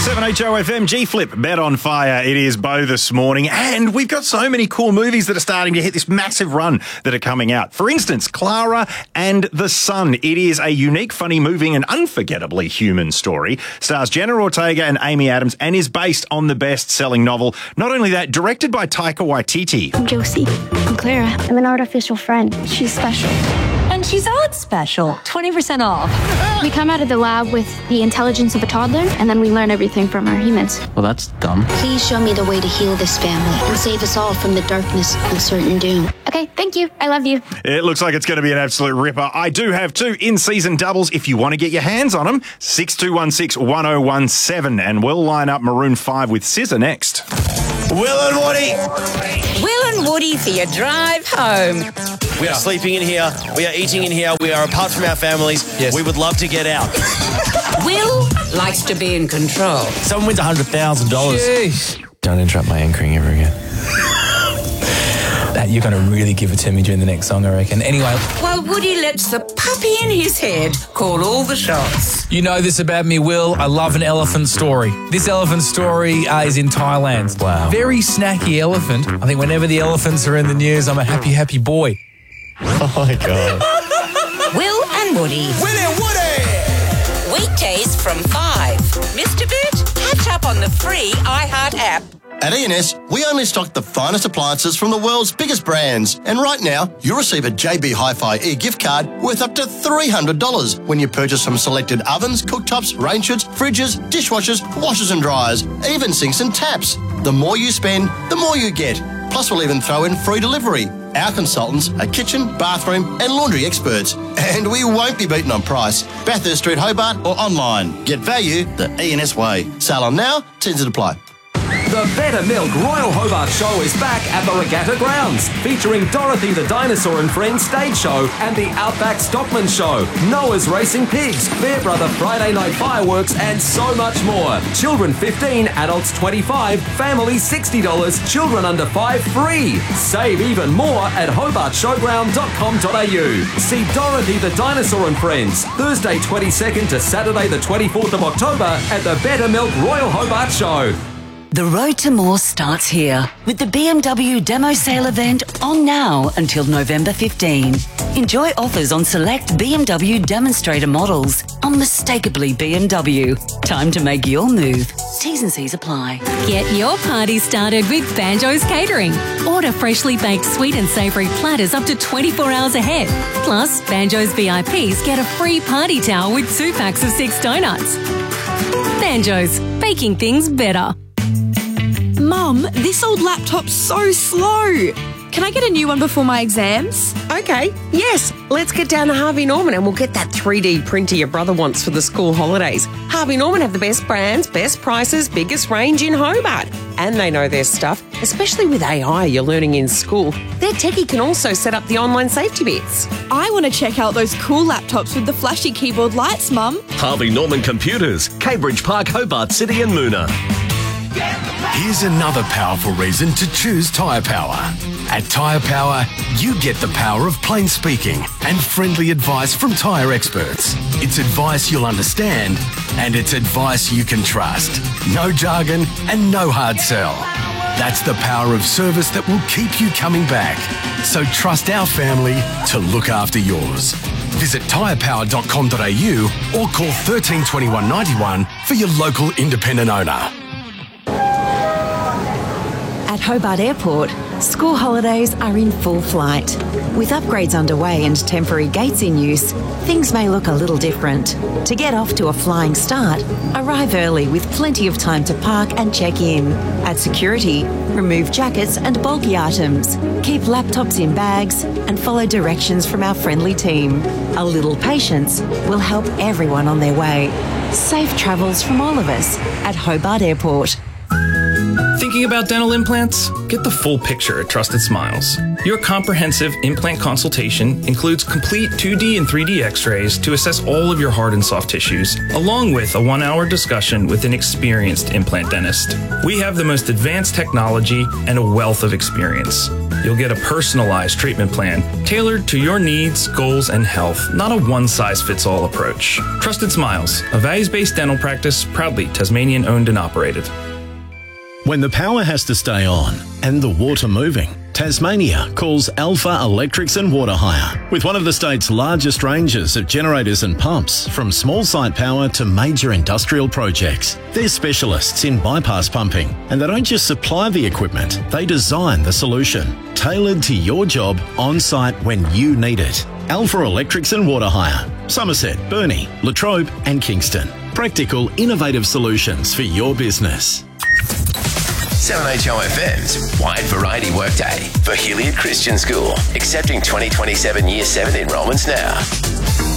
7HOFM G-Flip, Bet on Fire. It is Bo this morning, and we've got so many cool movies that are starting to hit this massive run that are coming out. For instance, Clara and the Sun. It is a unique, funny, moving and unforgettably human story. Stars Jenna Ortega and Amy Adams and is based on the best-selling novel. Not only that, directed by Taika Waititi. I'm Josie. I'm Clara. I'm an artificial friend. She's special. And she's odd special. 20% off. We come out of the lab with the intelligence of a toddler, and then we learn everything from our humans. Well, that's dumb. Please show me the way to heal this family and save us all from the darkness and certain doom. Okay, thank you. I love you. It looks like it's going to be an absolute ripper. I do have 2 in-season doubles if you want to get your hands on them. 6216-1017, and we'll line up Maroon 5 with SZA next. Will and Woody. Will and Woody for your drive home. We are sleeping in here. We are eating in here. We are apart from our families. Yes. We would love to get out. Will likes to be in control. Someone wins $100,000. Jeez. Don't interrupt my anchoring ever again. You're going to really give it to me during the next song, I reckon. Anyway. While Woody lets the puppy in his head call all the shots. You know this about me, Will. I love an elephant story. This elephant story is in Thailand. Wow. Very snacky elephant. I think whenever the elephants are in the news, I'm a happy, happy boy. Oh, my God. Will and Woody. Will and Woody. Weekdays from 5. Mr. Bert, catch up on the free iHeart app. At E&S, we only stock the finest appliances from the world's biggest brands. And right now, you'll receive a JB Hi-Fi e-gift card worth up to $300 when you purchase some selected ovens, cooktops, range hoods, fridges, dishwashers, washers and dryers, even sinks and taps. The more you spend, the more you get. Plus, we'll even throw in free delivery. Our consultants are kitchen, bathroom and laundry experts. And we won't be beaten on price. Bathurst Street, Hobart or online. Get value the E&S way. Sale on now, tends to apply. The Better Milk Royal Hobart Show is back at the Regatta Grounds, featuring Dorothy the Dinosaur and Friends stage show and the Outback Stockman Show, Noah's Racing Pigs, Fairbrother Friday Night Fireworks and so much more. Children 15, adults 25, families $60, children under 5 free. Save even more at hobartshowground.com.au. See Dorothy the Dinosaur and Friends, Thursday 22nd to Saturday the 24th of October at the Better Milk Royal Hobart Show. The road to more starts here with the BMW Demo Sale event on now until November 15. Enjoy offers on select BMW demonstrator models. Unmistakably BMW. Time to make your move. T's and C's apply. Get your party started with Banjo's Catering. Order freshly baked sweet and savoury platters up to 24 hours ahead. Plus, Banjo's VIPs get a free party towel with 2 packs of 6 donuts. Banjo's, baking things better. Mum, this old laptop's so slow. Can I get a new one before my exams? Okay, yes. Let's get down to Harvey Norman and we'll get that 3D printer your brother wants for the school holidays. Harvey Norman have the best brands, best prices, biggest range in Hobart. And they know their stuff, especially with AI you're learning in school. Their techie can also set up the online safety bits. I want to check out those cool laptops with the flashy keyboard lights, Mum. Harvey Norman Computers, Cambridge Park, Hobart City and Moona. Here's another powerful reason to choose Tyre Power. At Tyre Power, you get the power of plain speaking and friendly advice from tyre experts. It's advice you'll understand and it's advice you can trust. No jargon and no hard sell. That's the power of service that will keep you coming back. So trust our family to look after yours. Visit tyrepower.com.au or call 13 21 91 for your local independent owner. At Hobart Airport, school holidays are in full flight. With upgrades underway and temporary gates in use, things may look a little different. To get off to a flying start, arrive early with plenty of time to park and check in. At security, remove jackets and bulky items. Keep laptops in bags and follow directions from our friendly team. A little patience will help everyone on their way. Safe travels from all of us at Hobart Airport. Thinking about dental implants? Get the full picture at Trusted Smiles. Your comprehensive implant consultation includes complete 2D and 3D x-rays to assess all of your hard and soft tissues, along with a 1-hour discussion with an experienced implant dentist. We have the most advanced technology and a wealth of experience. You'll get a personalized treatment plan tailored to your needs, goals, and health, not a one-size-fits-all approach. Trusted Smiles, a values-based dental practice, proudly Tasmanian-owned and operated. When the power has to stay on and the water moving, Tasmania calls Alpha Electrics and Water Hire. With one of the state's largest ranges of generators and pumps, from small site power to major industrial projects. They're specialists in bypass pumping, and they don't just supply the equipment, they design the solution, tailored to your job on site when you need it. Alpha Electrics and Water Hire. Somerset, Burnie, Latrobe and Kingston. Practical, innovative solutions for your business. 7HOFM's Wide Variety Workday for Hilliard Christian School, accepting 2027 Year 7 enrolments now.